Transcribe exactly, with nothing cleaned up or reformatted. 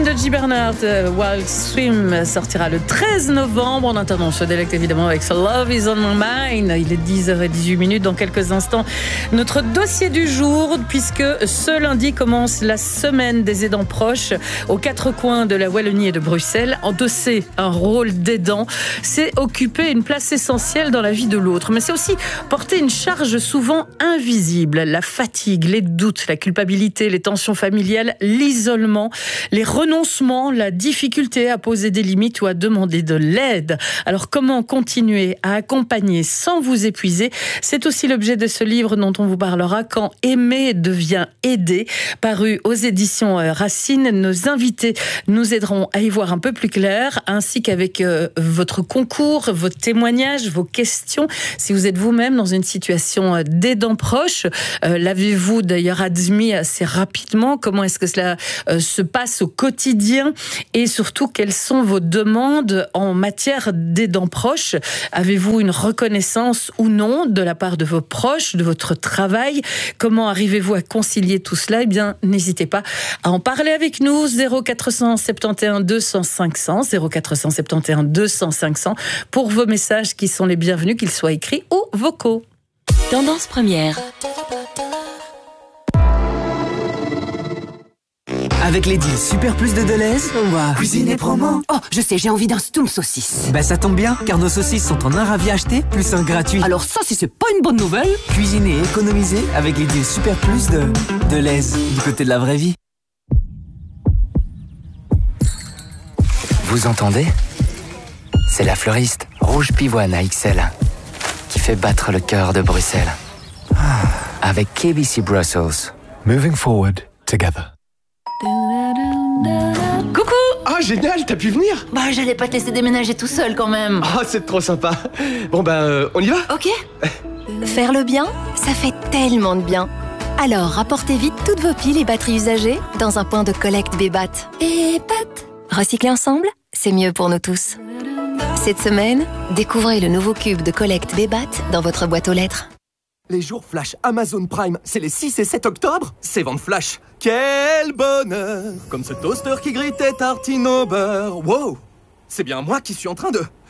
Swim de J. Bernard, euh, Wild Swim sortira le treize novembre. En attendant, on se délecte évidemment avec So Love Is On My Mind. Il est dix heures dix-huit minutes. Dans quelques instants, notre dossier du jour, puisque ce lundi commence la semaine des aidants proches aux quatre coins de la Wallonie et de Bruxelles. Endosser un rôle d'aidant, c'est occuper une place essentielle dans la vie de l'autre, mais c'est aussi porter une charge souvent invisible. La fatigue, les doutes, la culpabilité, les tensions familiales, l'isolement, les renoncements, la difficulté à poser des limites ou à demander de l'aide. Alors comment continuer à accompagner sans vous épuiser? C'est aussi l'objet de ce livre dont on vous parlera, Quand aimer devient aider, paru aux éditions Racine. Nos invités nous aideront à y voir un peu plus clair, ainsi qu'avec euh, votre concours, vos témoignages, vos questions. Si vous êtes vous-même dans une situation d'aidant proche, euh, l'avez-vous d'ailleurs admis assez rapidement? Comment est-ce que cela euh, se passe au quotidien? Et surtout, quelles sont vos demandes en matière d'aidant proche? Avez-vous une reconnaissance ou non de la part de vos proches, de votre travail? Comment arrivez-vous à concilier tout cela? Eh bien, n'hésitez pas à en parler avec nous. zéro quatre cent soixante-onze deux cents cinq cents, zéro quatre cent soixante-onze deux cents cinq cents pour vos messages qui sont les bienvenus, qu'ils soient écrits ou vocaux. Tendance première. Avec les deals Super Plus de Deleuze, on va cuisiner promo. Oh, je sais, j'ai envie d'un stoum saucisse. Bah ça tombe bien, car nos saucisses sont en un ravi acheté, plus un gratuit. Alors ça, si c'est pas une bonne nouvelle. Cuisiner et économiser avec les deals Super Plus de Deleuze, du côté de la vraie vie. Vous entendez? C'est la fleuriste Rouge Pivoine A X L qui fait battre le cœur de Bruxelles. Avec K B C Brussels. Moving forward together. Coucou. Ah, génial, t'as pu venir? Bah, j'allais pas te laisser déménager tout seul quand même. Ah, c'est trop sympa. Bon ben, euh, on y va? Ok. Faire le bien, ça fait tellement de bien. Alors, rapportez vite toutes vos piles et batteries usagées dans un point de collecte Bébat. Bébat. Recycler ensemble, c'est mieux pour nous tous. Cette semaine, découvrez le nouveau cube de collecte Bébat dans votre boîte aux lettres. Les jours flash Amazon Prime, c'est les six et sept octobre. C'est vente flash. Quel bonheur! Comme ce toaster qui grille tes tartines au beurre. Wow! C'est bien moi qui suis en train de...